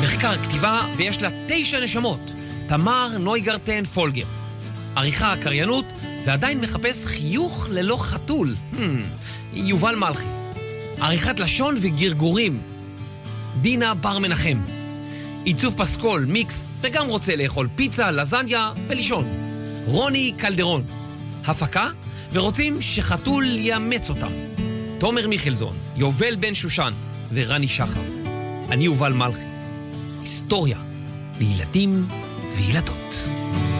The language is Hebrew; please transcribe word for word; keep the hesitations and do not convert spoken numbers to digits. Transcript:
מחקר כתיבה ויש לה תשע נשמות. תמר נויגרטן פולגר. עריכה קריינות ועדיין מחפש חיוך ללא חתול. Hmm, יובל מלכי. עריכת לשון וגרגורים. דינה בר מנחם. עיצוב פסקול, מיקס, וגם רוצה לאכול פיצה, לזניה ולישון. רוני קלדרון. הפקה, ורוצים שחתול יאמץ אותם. תומר מיכלזון, יובל בן שושן ורני שחר. אני יובל מלכי. היסטוריה לילדים וילדות.